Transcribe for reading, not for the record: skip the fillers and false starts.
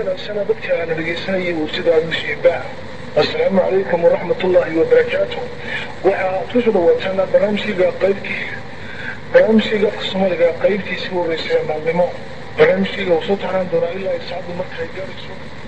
wanaagsanaa dadka aan dhegaysanayay murtida al-mushiiba. Assalaamu calaykum waraxmatullaahi wabarakaatuh. waxaa ku soo dhawaataan barnaamijka Soomaaliga qaybtiisa horeysay maalmo barnaamijka oo soo taxan doona ilaa saacadu markay gaarayso